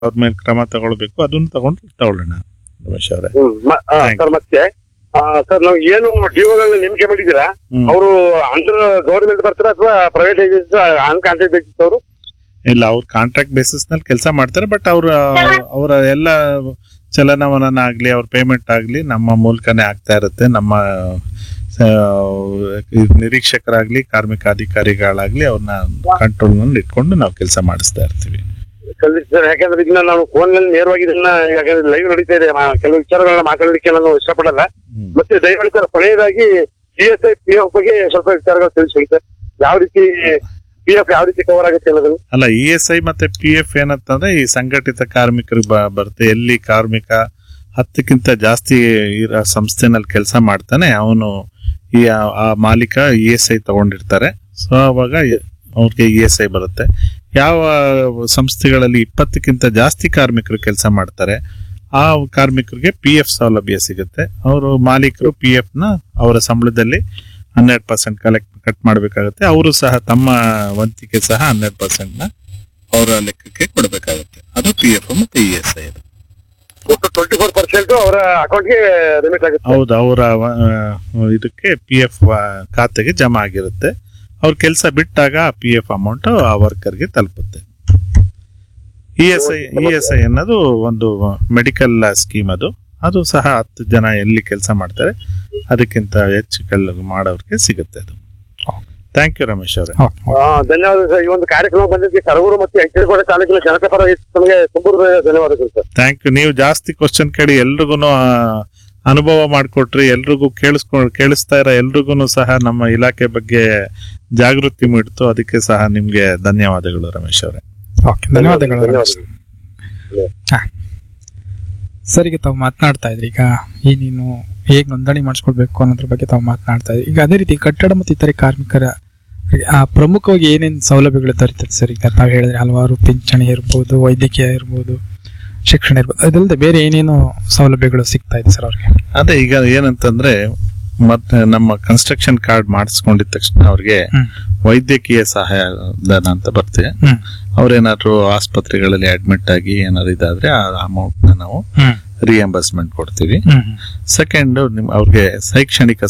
ಅವ್ರ ಮೇಲೆ ಕ್ರಮ ತಗೊಳ್ಬೇಕು, ಅದನ್ನ ತಗೊಳ್ಳೋಣ ರಮೇಶ್ ಅವರೇ. ಸರ್ ಮತ್ತೆ ಸರ್ ನಾವು ಏನು ಡಿಒಗಳನ್ನ ನೇಮಕ ಮಾಡಿದ್ದೀರಾ, ಅವರು ಅಂಡರ್ ಗವರ್ಮೆಂಟ್ ಬರ್ತಾರ ಅಥವಾ ಪ್ರೈವೇಟ್ ಏಜೆನ್ಸಿ ಕಾಂಟ್ರಾಕ್ಟ್ ಬೇಕಿತ್ತು ಅವರು? ಇಲ್ಲ, ಅವ್ರು ಕಾಂಟ್ರಾಕ್ಟ್ ಬೇಸಿಸ್ ನಲ್ಲಿ ಕೆಲಸ ಮಾಡ್ತಾರೆ. ಬಟ್ ಅವರ ಎಲ್ಲ ಚಲನವಲನ ಆಗ್ಲಿ, ಅವ್ರ ಪೇಮೆಂಟ್ ಆಗ್ಲಿ ನಮ್ಮ ಮೂಲಕನೇ ಆಗ್ತಾ ಇರುತ್ತೆ. ನಮ್ಮ ನಿರೀಕ್ಷಕರಾಗ್ಲಿ, ಕಾರ್ಮಿಕ ಅಧಿಕಾರಿಗಳಾಗ್ಲಿ ಅವ್ರನ್ನ ಕಂಟ್ರೋಲ್ ನಲ್ಲಿ ಇಟ್ಕೊಂಡು ನಾವು ಕೆಲಸ ಮಾಡಿಸ್ತಾ ಇರ್ತೀವಿ. ಸರ್ ಯಾಕಂದ್ರೆ ಇದನ್ನ ನಾವು ಫೋನ್ ನಲ್ಲಿ ನೇರವಾಗಿ ಇದನ್ನ ಲೈವ್ ನಡೀತಾ ಇದೆ, ಕೆಲವು ವಿಚಾರಗಳನ್ನ ಮಾತಾಡಲಿಕ್ಕೆ ನಾನು ಇಷ್ಟಪಡಲ್ಲ. ಮತ್ತೆ ದಯಮಾಡಿ ಸರ್ ಕೊನೆಯದಾಗಿ PSI PF ಬಗ್ಗೆ ಸ್ವಲ್ಪ ವಿಚಾರಗಳು ತಿಳಿಸಿ ಸರ್. ಯಾವ ರೀತಿ PF ಯಾವ ರೀತಿ ಕವರ್ ಆಗುತ್ತೆ ಅನ್ನೋದನ್ನು. ಅಲ್ಲ, ESI ಮತ್ತೆ PF ಏನಂತಂದ್ರೆ ಈ ಸಂಘಟಿತ ಕಾರ್ಮಿಕರಿಗೆ ಬರುತ್ತೆ. ಎಲ್ಲಿ ಕಾರ್ಮಿಕ 10ಕ್ಕಿಂತ ಜಾಸ್ತಿ ಇರೋ ಸಂಸ್ಥೆನಲ್ಲಿ ಕೆಲಸ ಮಾಡ್ತಾನೆ ಅವನು ಆ ಮಾಲೀಕ ESI ತಗೊಂಡಿರ್ತಾರೆ. ಸೊ ಅವಾಗ ಅವ್ರಿಗೆ ESI ಬರುತ್ತೆ. ಯಾವ ಸಂಸ್ಥೆಗಳಲ್ಲಿ 20ಕ್ಕಿಂತ ಜಾಸ್ತಿ ಕಾರ್ಮಿಕರು ಕೆಲಸ ಮಾಡ್ತಾರೆ ಆ ಕಾರ್ಮಿಕರಿಗೆ PF ಸೌಲಭ್ಯ ಸಿಗುತ್ತೆ. ಅವರು ಮಾಲೀಕರು PF ನ ಅವರ ಸಂಬಳದಲ್ಲಿ 12% ಕಟ್ ಮಾಡಬೇಕಾಗುತ್ತೆ. ಅವರು ಸಹ ತಮ್ಮ ವಂತಿಕೆ ಸಹ 12% ನ ಅವರ ಲೆಕ್ಕಕ್ಕೆ ಕೊಡಬೇಕಾಗುತ್ತೆ. ಅದು PF ಮತ್ತೆ ESI. ಅದು 24% ಅವರ ಅಕೌಂಟ್ಗೆ ರಿಮಿಟ್ ಆಗುತ್ತೆ. ಹೌದು, ಅವರ ಇದಕ್ಕೆ PF ಖಾತೆಗೆ ಜಮಾ ಆಗಿರುತ್ತೆ. ಅವ್ರ ಕೆಲಸ ಬಿಟ್ಟಾಗ PF ಅಮೌಂಟ್ ಆ ವರ್ಕರ್ಗೆ ತಲುಪುತ್ತೆ. ESI ಅನ್ನೋದು ಒಂದು ಮೆಡಿಕಲ್ ಸ್ಕೀಮ್. ಅದು ಸಹ 10 ಜನ ಎಲ್ಲಿ ಕೆಲಸ ಮಾಡ್ತಾರೆ ಅದಕ್ಕಿಂತ ಹೆಚ್ಚು ಮಾಡೋರಿಗೆ ಸಿಗುತ್ತೆ. ಅದು ಥ್ಯಾಂಕ್ ಯು ರಮೇಶ್ ಅವರೇ. ಧನ್ಯವಾದ ಸರ್. ಈ ಒಂದು ಕಾರ್ಯಕ್ರಮ ಬಂದಿದ್ದಕ್ಕೆ ಸರಗೂರು ಮತ್ತು ಎಚ್ಚರಿಕೋಟೆ ತಾಲೂಕಿನ ಜನತೆ ಪರವಾಗಿ ನಮಗೆ ತುಂಬ ಧನ್ಯವಾದಗಳು ಸರ್. Thank you. ನೀವು ಜಾಸ್ತಿ ಕ್ವಶನ್ ಕೇಳಿ ಎಲ್ರಿಗೂ ಅನುಭವ ಮಾಡಿಕೊಟ್ರಿ. ಎಲ್ರಿಗೂ ಕೇಳಿಸ್ತಾ ಇರೋ ಎಲ್ರಿಗೂ ಸಹ ನಮ್ಮ ಇಲಾಖೆ ಬಗ್ಗೆ ಜಾಗೃತಿ ಮೂಡಿತು. ಅದಕ್ಕೆ ಸಹ ನಿಮ್ಗೆ ಧನ್ಯವಾದಗಳು ರಮೇಶ್ ಅವರೇ. ಧನ್ಯವಾದಗಳು ಸರ್. ಈಗ ತಾವು ಮಾತನಾಡ್ತಾ ಇದ್ರಿ, ಈಗ ನೀನು ಹೇಗೆ ನೋಂದಣಿ ಮಾಡಿಸ್ಕೊಳ್ಬೇಕು ಅನ್ನೋದ್ರ ಬಗ್ಗೆ ತಾವು ಮಾತನಾಡ್ತಾ ಇದ್ರಿ. ಈಗ ಅದೇ ರೀತಿ ಕಟ್ಟಡ ಮತ್ತು ಇತರೆ ಕಾರ್ಮಿಕರ ಪ್ರಮುಖವಾಗಿ ಏನೇನು ಸೌಲಭ್ಯಗಳು ದೊರೀತದೆ ಸರ್? ಈಗ ತಾವು ಹೇಳಿದ್ರೆ ಹಲವಾರು ಪಿಂಚಣಿ ಇರ್ಬೋದು, ವೈದ್ಯಕೀಯ ಇರ್ಬೋದು, ಶಿಕ್ಷಣ ಇರ್ಬೋದು, ಅದಲ್ಲದೆ ಬೇರೆ ಏನೇನು ಸೌಲಭ್ಯಗಳು ಸಿಗ್ತಾ ಇದೆ ಸರ್ ಅವ್ರಿಗೆ? ಅದೇ ಈಗ ಏನಂತಂದ್ರೆ, ಮತ್ತೆ ನಮ್ಮ ಕನ್ಸ್ಟ್ರಕ್ಷನ್ ಕಾರ್ಡ್ ಮಾಡಿಸ್ಕೊಂಡಿದ ತಕ್ಷಣ ಅವ್ರಿಗೆ ವೈದ್ಯಕೀಯ ಸಹಾಯಧನ ಅಂತ ಬರ್ತದೆ. ಅವ್ರೇನಾದ್ರು ಆಸ್ಪತ್ರೆಗಳಲ್ಲಿ ಅಡ್ಮಿಟ್ ಆಗಿ ಏನಾದ್ರು ಇದಾದ್ರೆ ಆ ಅಮೌಂಟ್ ನ ನಾವು ರಿಯಂಬರ್ಸ್ಮೆಂಟ್ ಕೊಡ್ತೀವಿ. ಸೆಕೆಂಡ್, ಅವ್ರಿಗೆ ಶೈಕ್ಷಣಿಕ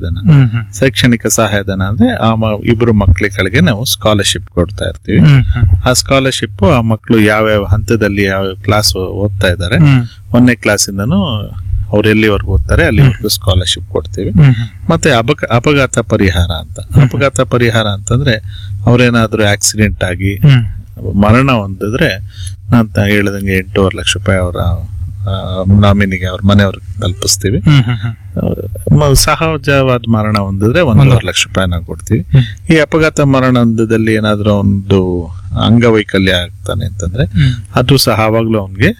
ಸಹಾಯಧನ ಅಂದ್ರೆ ಇಬ್ರು ಮಕ್ಕಳಿಗೆ ನಾವು ಸ್ಕಾಲರ್ಶಿಪ್ ಕೊಡ್ತಾ ಇರ್ತೀವಿ. ಆ ಸ್ಕಾಲರ್ಶಿಪ್ ಆ ಮಕ್ಕಳು ಯಾವ್ಯಾವ ಹಂತದಲ್ಲಿ ಯಾವ ಕ್ಲಾಸ್ ಓದ್ತಾ ಇದ್ದಾರೆ, 1ನೇ ಕ್ಲಾಸಿಂದನೂ ಅವ್ರು ಎಲ್ಲಿವರೆಗೂ ಓದ್ತಾರೆ ಅಲ್ಲಿವರೆಗೂ ಸ್ಕಾಲರ್ಶಿಪ್ ಕೊಡ್ತೀವಿ. ಮತ್ತೆ ಅಪಘಾತ ಪರಿಹಾರ ಅಂತಂದ್ರೆ ಅವ್ರೇನಾದ್ರೂ ಆಕ್ಸಿಡೆಂಟ್ ಆಗಿ ಮರಣ ಹೊಂದಿದ್ರೆ ಅಂತ ಹೇಳಿದಂಗೆ 8.5 ಲಕ್ಷ ರೂಪಾಯಿ ಅವರ ನಾಮಿನಿಗೆ ಅವ್ರ ಮನೆಯವ್ರಿಗೆ ತಲುಪಿಸ್ತೀವಿ. ಸಹಜವಾದ ಮರಣ ಹೊಂದಿದ್ರೆ 1.5 ಲಕ್ಷ ರೂಪಾಯಿ ನಾವು ಕೊಡ್ತೀವಿ. ಈ ಅಪಘಾತ ಮರಣ ಹೊಂದದಲ್ಲಿ ಏನಾದ್ರೂ ಒಂದು ಅಂಗವೈಕಲ್ಯ ಆಗ್ತಾನೆ ಅಂತಂದ್ರೆ ಅದು ಸಹ ಅವಾಗ್ಲೂ ಅವನ್ಗೆ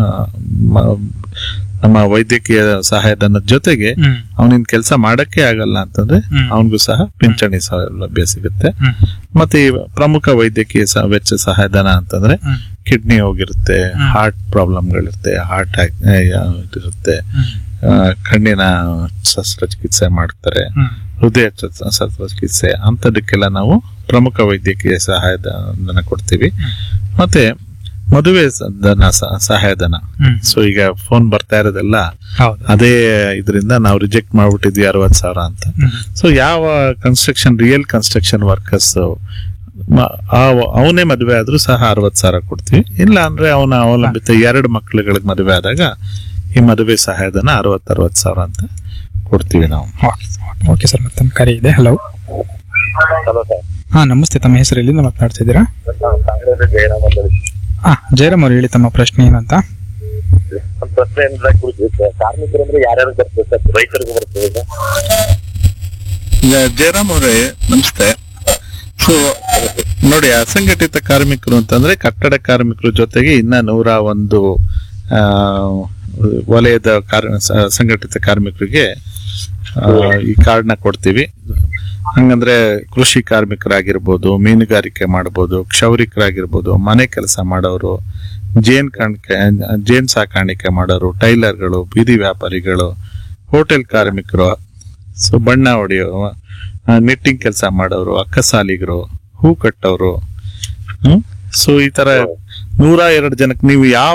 ನಮ್ಮ ವೈದ್ಯಕೀಯ ಸಹಾಯಧನದ ಜೊತೆಗೆ ಅವನಿನ್ ಕೆಲಸ ಮಾಡಕ್ಕೆ ಆಗಲ್ಲ ಅಂತಂದ್ರೆ ಅವನಿಗೂ ಸಹ ಪಿಂಚಣಿ ಸೌಲಭ್ಯ ಸಿಗುತ್ತೆ. ಮತ್ತೆ ಈ ಪ್ರಮುಖ ವೈದ್ಯಕೀಯ ವೆಚ್ಚ ಸಹಾಯಧನ ಅಂತಂದ್ರೆ ಕಿಡ್ನಿ ಹೋಗಿರುತ್ತೆ, ಹಾರ್ಟ್ ಪ್ರಾಬ್ಲಮ್ಗಳಿರುತ್ತೆ, ಹಾರ್ಟ್ ಇರುತ್ತೆ, ಕಣ್ಣಿನ ಶಸ್ತ್ರಚಿಕಿತ್ಸೆ ಮಾಡ್ತಾರೆ, ಹೃದಯ ಶಸ್ತ್ರಚಿಕಿತ್ಸೆ ಅಂತದಕ್ಕೆಲ್ಲ ನಾವು ಪ್ರಮುಖ ವೈದ್ಯಕೀಯ ಸಹಾಯಧನ ಕೊಡ್ತೀವಿ. ಮತ್ತೆ ಮದುವೆ ಸಹಾಯಧನ. ಸೊ ಈಗ ಫೋನ್ ಬರ್ತಾ ಇರೋದೆಲ್ಲ ಅದೇ ಇದರಿಂದ ನಾವು ರಿಜೆಕ್ಟ್ ಮಾಡ್ಬಿಟ್ಟಿದ್ವಿ 60,000 ಅಂತ. ಸೊ ಯಾವ ರಿಯಲ್ ಕನ್ಸ್ಟ್ರಕ್ಷನ್ ವರ್ಕರ್ಸ್ ಅವನೇ ಮದುವೆ ಆದ್ರೂ ಸಹ 60,000 ಕೊಡ್ತೀವಿ. ಇಲ್ಲ ಅಂದ್ರೆ ಅವನ ಅವಲಂಬಿತ 2 ಮಕ್ಕಳುಗಳಿಗೆ ಮದುವೆ ಆದಾಗ ಈ ಮದುವೆ ಸಹಾಯಧನ 60,000 ಅಂತ ಕೊಡ್ತೀವಿ ನಾವು. ಓಕೆ ಸರ್, ಮತ್ತೆ ಕರೆ ಇದೆ. ಹಲೋ ಹಾ ನಮಸ್ತೆ, ತಮ್ಮ ಹೆಸರು ಎಲ್ಲಿಂದ ಮಾತನಾಡ್ತಿದ್ದೀರಾ? ಜಯರಾಮ್ ಅವ್ರು ಹೇಳಿ ತಮ್ಮ ಪ್ರಶ್ನೆ ಏನಂತ. ಪ್ರಶ್ನೆ ಕಾರ್ಮಿಕರು ಅಂದ್ರೆ ಯಾರ್ಯಾರು ಬರ್ತದೆ ಸರ್? ರೈತರಿಗೂ ಬರ್ತದೆ? ಜಯರಾಮ್ ಅವರೇ ನಮಸ್ತೆ. ಸೊ ನೋಡಿ, ಅಸಂಘಟಿತ ಕಾರ್ಮಿಕರು ಅಂತಂದ್ರೆ ಕಟ್ಟಡ ಕಾರ್ಮಿಕರ ಜೊತೆಗೆ ಇನ್ನ 101 ವಲಯದ ಸಂಘಟಿತ ಕಾರ್ಮಿಕರಿಗೆ ಈ ಕಾರ್ಡ್ ನ ಕೊಡ್ತೀವಿ. ಹಂಗಂದ್ರೆ ಕೃಷಿ ಕಾರ್ಮಿಕರಾಗಿರ್ಬೋದು, ಮೀನುಗಾರಿಕೆ ಮಾಡಬಹುದು, ಕ್ಷೌರಿಕರಾಗಿರ್ಬೋದು, ಮನೆ ಕೆಲಸ ಮಾಡೋರು, ಜೇನ್ ಸಾಕಾಣಿಕೆ ಮಾಡೋರು, ಟೈಲರ್ಗಳು, ಬೀದಿ ವ್ಯಾಪಾರಿಗಳು, ಹೋಟೆಲ್ ಕಾರ್ಮಿಕರು, ಸೊ ಬಣ್ಣ ಹೊಡೆಯೋರು, ನಿಟ್ಟಿಂಗ್ ಕೆಲಸ ಮಾಡೋರು, ಅಕ್ಕಸಾಲಿಗರು, ಹೂ ಕಟ್ಟೋರು, ಸೊ ಈ ತರ 102 ಜನಕ್ಕೆ ನೀವು ಯಾವ